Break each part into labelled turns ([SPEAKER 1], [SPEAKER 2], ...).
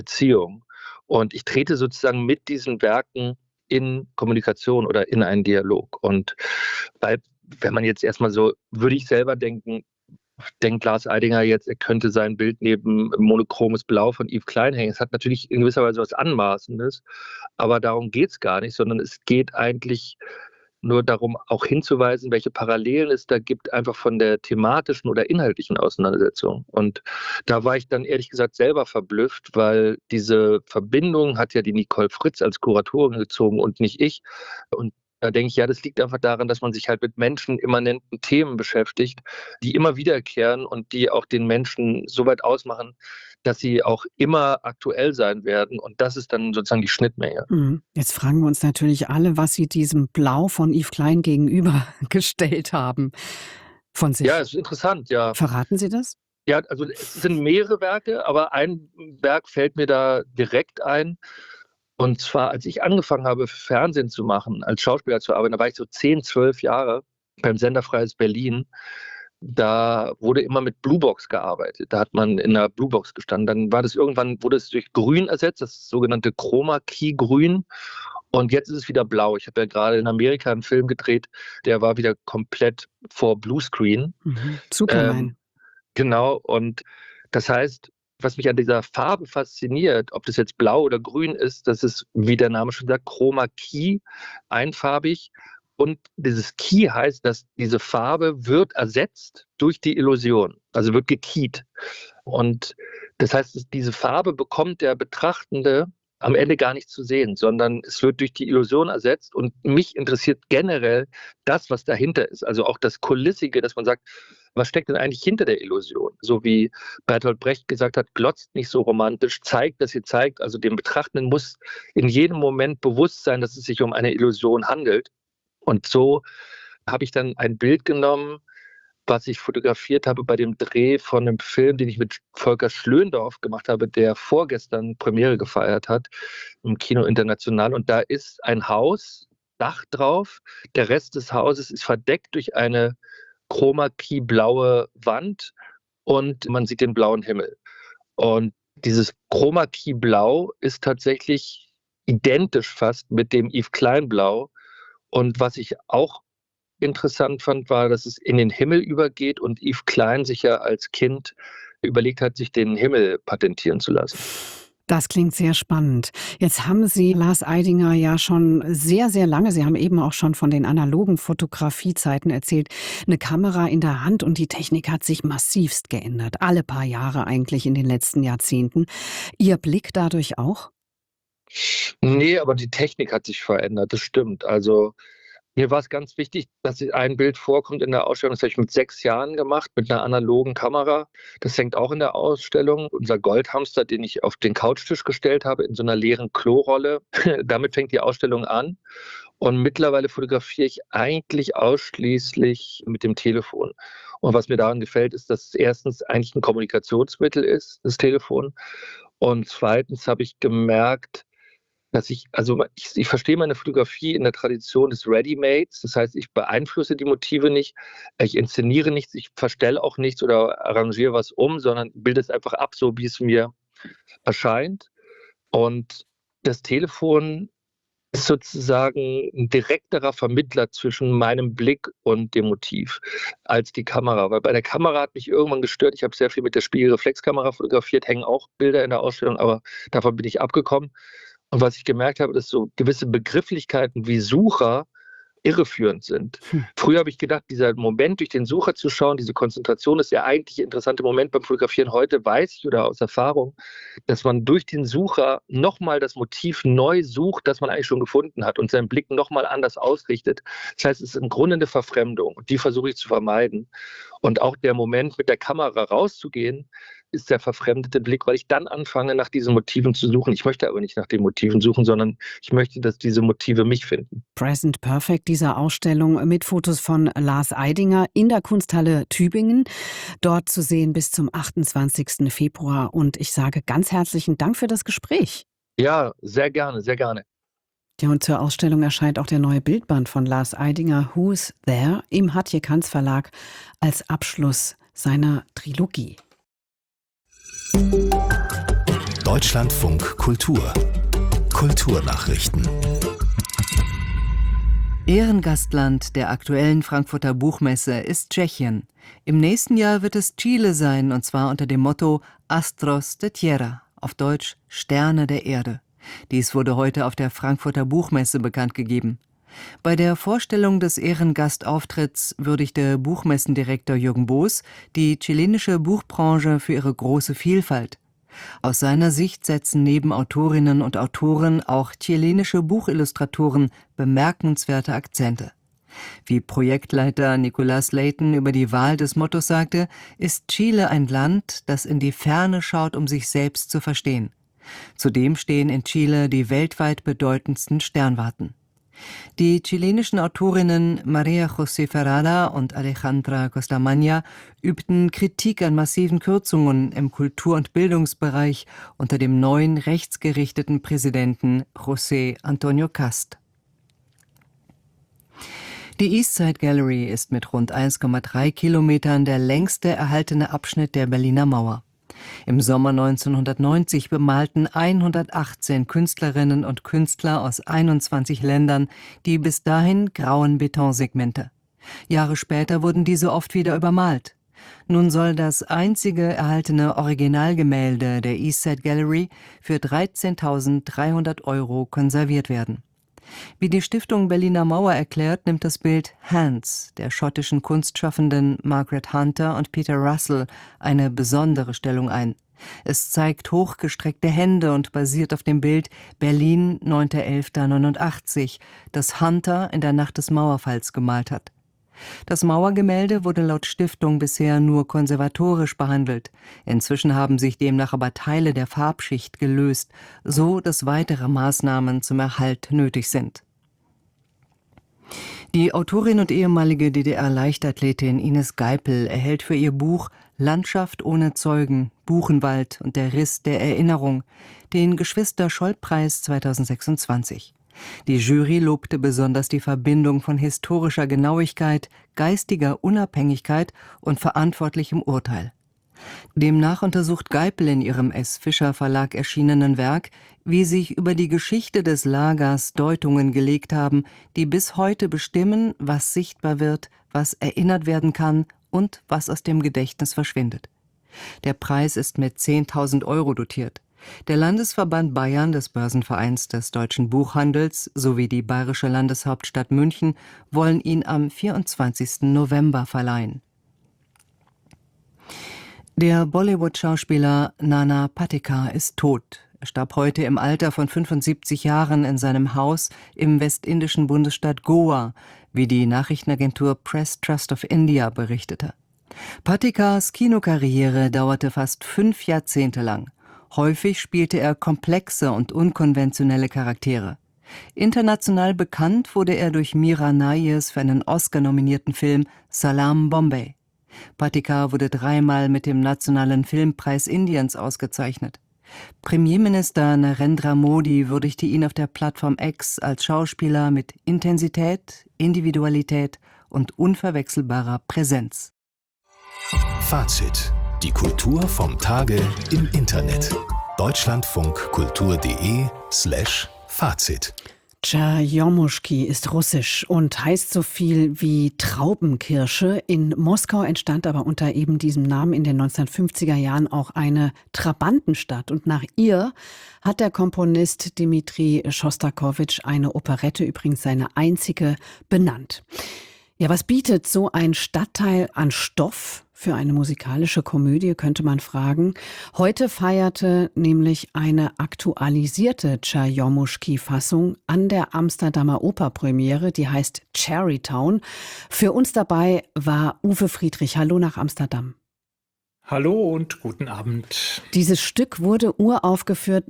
[SPEAKER 1] Beziehung. Und ich trete sozusagen mit diesen Werken in Kommunikation oder in einen Dialog. Und weil, wenn man jetzt erstmal so, würde ich selber denken, denkt Lars Eidinger jetzt, er könnte sein Bild neben Monochromes Blau von Yves Klein hängen. Es hat natürlich in gewisser Weise was Anmaßendes, aber darum geht es gar nicht, sondern es geht eigentlich nur darum, auch hinzuweisen, welche Parallelen es da gibt, einfach von der thematischen oder inhaltlichen Auseinandersetzung. Und da war ich dann ehrlich gesagt selber verblüfft, weil diese Verbindung hat ja die Nicole Fritz als Kuratorin gezogen und nicht ich. Und da denke ich, ja, das liegt einfach daran, dass man sich halt mit menschenimmanenten Themen beschäftigt, die immer wiederkehren und die auch den Menschen so weit ausmachen, dass sie auch immer aktuell sein werden. Und das ist dann sozusagen die Schnittmenge.
[SPEAKER 2] Jetzt fragen wir uns natürlich alle, was Sie diesem Blau von Yves Klein gegenübergestellt haben von
[SPEAKER 1] Ja,
[SPEAKER 2] sich.
[SPEAKER 1] es ist interessant, ja.
[SPEAKER 2] Verraten Sie das?
[SPEAKER 1] Ja, also es sind mehrere Werke, aber ein Werk fällt mir da direkt ein. Und zwar, als ich angefangen habe, Fernsehen zu machen, als Schauspieler zu arbeiten, da war ich so 10, 12 Jahre beim Sender Freies Berlin. Da wurde immer mit Bluebox gearbeitet. Da hat man in 'ner Bluebox gestanden. Dann war das irgendwann, wurde es durch Grün ersetzt, das sogenannte Chroma-Key-Grün. Und jetzt ist es wieder blau. Ich habe ja gerade in Amerika einen Film gedreht, der war wieder komplett vor Bluescreen.
[SPEAKER 2] Superman.
[SPEAKER 1] Ähm, genau, und das heißt, was mich an dieser Farbe fasziniert, ob das jetzt blau oder grün ist, das ist, wie der Name schon sagt, Chroma Key, einfarbig. Und dieses Key heißt, dass diese Farbe wird ersetzt durch die Illusion, also wird gekeyt. Und das heißt, diese Farbe bekommt der Betrachtende am Ende gar nicht zu sehen, sondern es wird durch die Illusion ersetzt. Und mich interessiert generell das, was dahinter ist. Also auch das Kulissige, dass man sagt, was steckt denn eigentlich hinter der Illusion? So wie Bertolt Brecht gesagt hat, glotzt nicht so romantisch, zeigt, dass ihr zeigt. Also dem Betrachtenden muss in jedem Moment bewusst sein, dass es sich um eine Illusion handelt. Und so habe ich dann ein Bild genommen, was ich fotografiert habe bei dem Dreh von einem Film, den ich mit Volker Schlöndorff gemacht habe, der vorgestern Premiere gefeiert hat im Kino International. Und da ist ein Haus, Dach drauf. Der Rest des Hauses ist verdeckt durch eine Chroma-Key-blaue Wand und man sieht den blauen Himmel. Und dieses Chroma-Key-Blau ist tatsächlich identisch fast mit dem Yves Klein-Blau. Und was ich auch interessant fand, war, dass es in den Himmel übergeht und Yves Klein sich ja als Kind überlegt hat, sich den Himmel patentieren zu lassen.
[SPEAKER 2] Das klingt sehr spannend. Jetzt haben Sie Lars Eidinger ja schon sehr, sehr lange, Sie haben eben auch schon von den analogen Fotografiezeiten erzählt, eine Kamera in der Hand und die Technik hat sich massivst geändert. Alle paar Jahre eigentlich in den letzten Jahrzehnten. Ihr Blick dadurch auch?
[SPEAKER 1] Nee, aber die Technik hat sich verändert, das stimmt. Also mir war es ganz wichtig, dass ein Bild vorkommt in der Ausstellung. Das habe ich mit 6 Jahren gemacht, mit einer analogen Kamera. Das hängt auch in der Ausstellung. Unser Goldhamster, den ich auf den Couchtisch gestellt habe, in so einer leeren Klorolle. Damit fängt die Ausstellung an. Und mittlerweile fotografiere ich eigentlich ausschließlich mit dem Telefon. Und was mir daran gefällt, ist, dass es erstens eigentlich ein Kommunikationsmittel ist, das Telefon. Und zweitens habe ich gemerkt, dass ich verstehe meine Fotografie in der Tradition des Ready-Mades. Das heißt, ich beeinflusse die Motive nicht, ich inszeniere nichts, ich verstelle auch nichts oder arrangiere was um, sondern bilde es einfach ab, so wie es mir erscheint. Und das Telefon ist sozusagen ein direkterer Vermittler zwischen meinem Blick und dem Motiv als die Kamera. Weil bei der Kamera hat mich irgendwann gestört, ich habe sehr viel mit der Spiegelreflexkamera fotografiert, hängen auch Bilder in der Ausstellung, aber davon bin ich abgekommen. Und was ich gemerkt habe, dass so gewisse Begrifflichkeiten wie Sucher irreführend sind. Früher habe ich gedacht, dieser Moment, durch den Sucher zu schauen, diese Konzentration ist der eigentlich interessante Moment beim Fotografieren. Heute weiß ich oder aus Erfahrung, dass man durch den Sucher nochmal das Motiv neu sucht, das man eigentlich schon gefunden hat und seinen Blick nochmal anders ausrichtet. Das heißt, es ist im Grunde eine Verfremdung und die versuche ich zu vermeiden. Und auch der Moment, mit der Kamera rauszugehen, ist der verfremdete Blick, weil ich dann anfange, nach diesen Motiven zu suchen. Ich möchte aber nicht nach den Motiven suchen, sondern ich möchte, dass diese Motive mich finden.
[SPEAKER 2] Present Perfect, dieser Ausstellung mit Fotos von Lars Eidinger in der Kunsthalle Tübingen. Dort zu sehen bis zum 28. Februar. Und ich sage ganz herzlichen Dank für das Gespräch.
[SPEAKER 1] Ja, sehr gerne, sehr gerne.
[SPEAKER 2] Ja, und zur Ausstellung erscheint auch der neue Bildband von Lars Eidinger, Who's There, im Hatje Kanz Verlag als Abschluss seiner Trilogie.
[SPEAKER 3] Deutschlandfunk Kultur. Kulturnachrichten.
[SPEAKER 4] Ehrengastland der aktuellen Frankfurter Buchmesse ist Tschechien. Im nächsten Jahr wird es Chile sein, und zwar unter dem Motto Astros de Tierra, auf Deutsch Sterne der Erde. Dies wurde heute auf der Frankfurter Buchmesse bekannt gegeben. Bei der Vorstellung des Ehrengastauftritt würdigte Buchmessendirektor Jürgen Boos die chilenische Buchbranche für ihre große Vielfalt. Aus seiner Sicht setzen neben Autorinnen und Autoren auch chilenische Buchillustratoren bemerkenswerte Akzente. Wie Projektleiter Nicolas Layton über die Wahl des Mottos sagte, ist Chile ein Land, das in die Ferne schaut, um sich selbst zu verstehen. Zudem stehen in Chile die weltweit bedeutendsten Sternwarten. Die chilenischen Autorinnen María José Ferrada und Alejandra Costamagna übten Kritik an massiven Kürzungen im Kultur- und Bildungsbereich unter dem neuen rechtsgerichteten Präsidenten José Antonio Cast. Die Eastside Gallery ist mit rund 1,3 Kilometern der längste erhaltene Abschnitt der Berliner Mauer. Im Sommer 1990 bemalten 118 Künstlerinnen und Künstler aus 21 Ländern die bis dahin grauen Betonsegmente. Jahre später wurden diese oft wieder übermalt. Nun soll das einzige erhaltene Originalgemälde der Eastside Gallery für 13.300 € konserviert werden. Wie die Stiftung Berliner Mauer erklärt, nimmt das Bild Hands der schottischen Kunstschaffenden Margaret Hunter und Peter Russell eine besondere Stellung ein. Es zeigt hochgestreckte Hände und basiert auf dem Bild Berlin 9.11.89, das Hunter in der Nacht des Mauerfalls gemalt hat. Das Mauergemälde wurde laut Stiftung bisher nur konservatorisch behandelt. Inzwischen haben sich demnach aber Teile der Farbschicht gelöst, so dass weitere Maßnahmen zum Erhalt nötig sind. Die Autorin und ehemalige DDR-Leichtathletin Ines Geipel erhält für ihr Buch Landschaft ohne Zeugen, Buchenwald und der Riss der Erinnerung den Geschwister-Scholl-Preis 2026. Die Jury lobte besonders die Verbindung von historischer Genauigkeit, geistiger Unabhängigkeit und verantwortlichem Urteil. Demnach untersucht Geipel in ihrem S. Fischer Verlag erschienenen Werk, wie sich über die Geschichte des Lagers Deutungen gelegt haben, die bis heute bestimmen, was sichtbar wird, was erinnert werden kann und was aus dem Gedächtnis verschwindet. Der Preis ist mit 10.000 € dotiert. Der Landesverband Bayern des Börsenvereins des deutschen Buchhandels sowie die bayerische Landeshauptstadt München wollen ihn am 24. November verleihen. Der Bollywood-Schauspieler Nana Patekar ist tot. Er starb heute im Alter von 75 Jahren in seinem Haus im westindischen Bundesstaat Goa, wie die Nachrichtenagentur Press Trust of India berichtete. Patekars Kinokarriere dauerte fast 5 Jahrzehnte lang. Häufig spielte er komplexe und unkonventionelle Charaktere. International bekannt wurde er durch Mira Nayers für einen Oscar-nominierten Film Salaam Bombay. Patekar wurde 3-mal mit dem Nationalen Filmpreis Indiens ausgezeichnet. Premierminister Narendra Modi würdigte ihn auf der Plattform X als Schauspieler mit Intensität, Individualität und unverwechselbarer Präsenz.
[SPEAKER 3] Fazit. Die Kultur vom Tage im Internet. Deutschlandfunkkultur.de/Fazit.
[SPEAKER 2] Tschajomuschki ist russisch und heißt so viel wie Traubenkirsche. In Moskau entstand aber unter eben diesem Namen in den 1950er Jahren auch eine Trabantenstadt. Und nach ihr hat der Komponist Dmitri Schostakowitsch eine Operette, übrigens seine einzige, benannt. Ja, was bietet so ein Stadtteil an Stoff für eine musikalische Komödie, könnte man fragen. Heute feierte nämlich eine aktualisierte Tschajomuschki-Fassung an der Amsterdamer Operpremiere, die heißt Cherrytown. Für uns dabei war Uwe Friedrich. Hallo nach Amsterdam.
[SPEAKER 5] Hallo und guten Abend.
[SPEAKER 2] Dieses Stück wurde uraufgeführt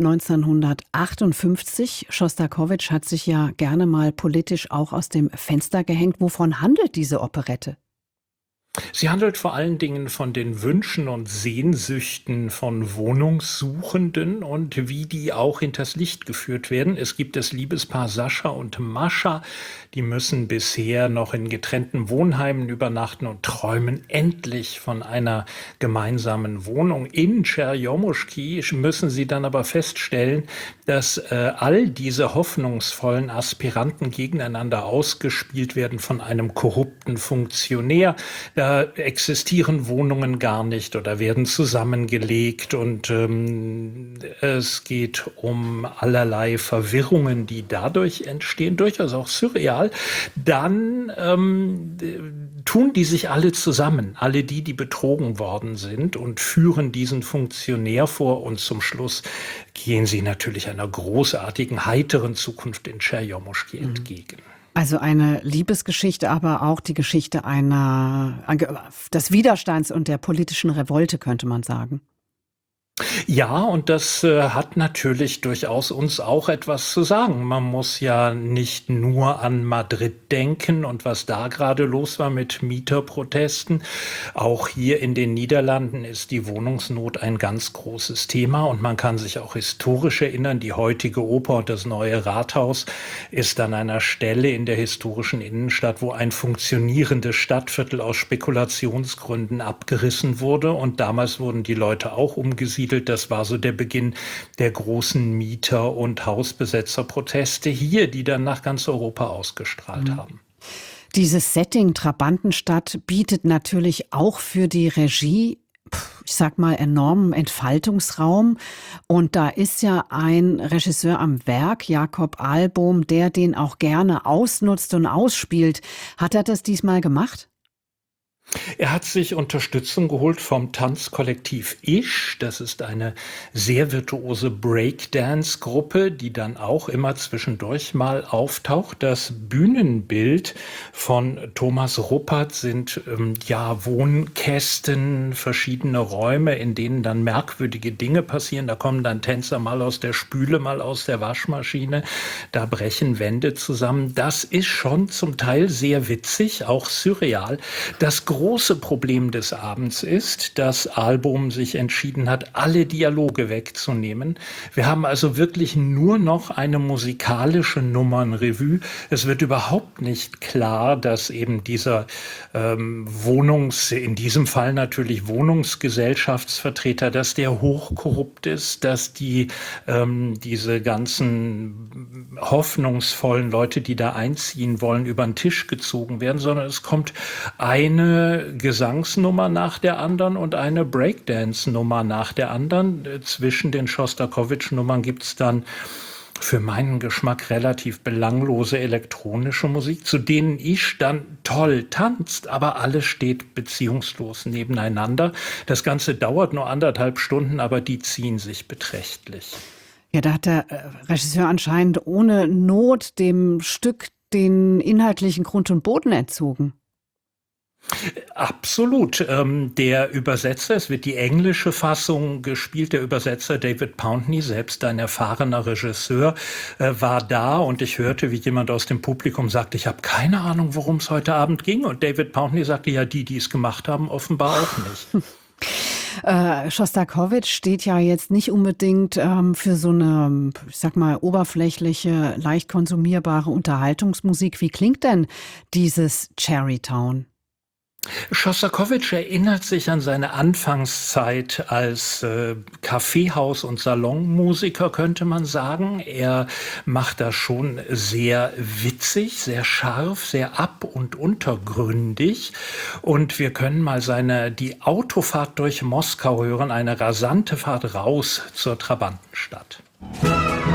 [SPEAKER 2] 1958. Schostakowitsch hat sich ja gerne mal politisch auch aus dem Fenster gehängt. Wovon handelt diese Operette?
[SPEAKER 5] Sie handelt vor allen Dingen von den Wünschen und Sehnsüchten von Wohnungssuchenden und wie die auch hinters Licht geführt werden. Es gibt das Liebespaar Sascha und Mascha, die müssen bisher noch in getrennten Wohnheimen übernachten und träumen endlich von einer gemeinsamen Wohnung. In Tscherjomuschki müssen sie dann aber feststellen, dass all diese hoffnungsvollen Aspiranten gegeneinander ausgespielt werden von einem korrupten Funktionär. Da existieren Wohnungen gar nicht oder werden zusammengelegt und es geht um allerlei Verwirrungen, die dadurch entstehen, durchaus auch surreal. Dann tun die sich alle zusammen, alle die betrogen worden sind und führen diesen Funktionär vor und zum Schluss gehen sie natürlich einer großartigen, heiteren Zukunft in Tscherjomuschki entgegen.
[SPEAKER 2] Also eine Liebesgeschichte, aber auch die Geschichte des Widerstands und der politischen Revolte, könnte man sagen.
[SPEAKER 5] Ja, und das hat natürlich durchaus uns auch etwas zu sagen. Man muss ja nicht nur an Madrid denken und was da gerade los war mit Mieterprotesten. Auch hier in den Niederlanden ist die Wohnungsnot ein ganz großes Thema und man kann sich auch historisch erinnern, die heutige Oper und das neue Rathaus ist an einer Stelle in der historischen Innenstadt, wo ein funktionierendes Stadtviertel aus Spekulationsgründen abgerissen wurde und damals wurden die Leute auch umgesiedelt. Das war so der Beginn der großen Mieter- und Hausbesetzerproteste hier, die dann nach ganz Europa ausgestrahlt haben.
[SPEAKER 2] Dieses Setting Trabantenstadt bietet natürlich auch für die Regie, ich sag mal, enormen Entfaltungsraum. Und da ist ja ein Regisseur am Werk, Jakob Ahlbohm, der den auch gerne ausnutzt und ausspielt. Hat er das diesmal gemacht?
[SPEAKER 5] Er hat sich Unterstützung geholt vom Tanzkollektiv Isch. Das ist eine sehr virtuose Breakdance-Gruppe, die dann auch immer zwischendurch mal auftaucht. Das Bühnenbild von Thomas Ruppert sind Wohnkästen, verschiedene Räume, in denen dann merkwürdige Dinge passieren. Da kommen dann Tänzer mal aus der Spüle, mal aus der Waschmaschine. Da brechen Wände zusammen. Das ist schon zum Teil sehr witzig, auch surreal. Das große Problem des Abends ist, dass Ahlbohm sich entschieden hat, alle Dialoge wegzunehmen. Wir haben also wirklich nur noch eine musikalische Nummernrevue. Es wird überhaupt nicht klar, dass eben dieser in diesem Fall natürlich Wohnungsgesellschaftsvertreter, dass der hochkorrupt ist, dass diese ganzen hoffnungsvollen Leute, die da einziehen wollen, über den Tisch gezogen werden, sondern es kommt eine Gesangsnummer nach der anderen und eine Breakdance-Nummer nach der anderen. Zwischen den Schostakowitsch-Nummern gibt es dann für meinen Geschmack relativ belanglose elektronische Musik, zu denen ich dann toll tanzt, aber alles steht beziehungslos nebeneinander. Das Ganze dauert nur 1,5 Stunden, aber die ziehen sich beträchtlich.
[SPEAKER 2] Ja, da hat der Regisseur anscheinend ohne Not dem Stück den inhaltlichen Grund und Boden entzogen.
[SPEAKER 5] Absolut. Der Übersetzer, es wird die englische Fassung gespielt, der Übersetzer David Pountney, selbst ein erfahrener Regisseur, war da und ich hörte, wie jemand aus dem Publikum sagte, ich habe keine Ahnung, worum es heute Abend ging. Und David Pountney sagte, ja, die es gemacht haben, offenbar auch nicht.
[SPEAKER 2] Schostakowitsch steht ja jetzt nicht unbedingt für so eine, ich sag mal, oberflächliche, leicht konsumierbare Unterhaltungsmusik. Wie klingt denn dieses Cherrytown?
[SPEAKER 5] Schostakowitsch erinnert sich an seine Anfangszeit als Kaffeehaus- und Salonmusiker, könnte man sagen. Er macht das schon sehr witzig, sehr scharf, sehr ab- und untergründig. Und wir können mal die Autofahrt durch Moskau hören, eine rasante Fahrt raus zur Trabantenstadt.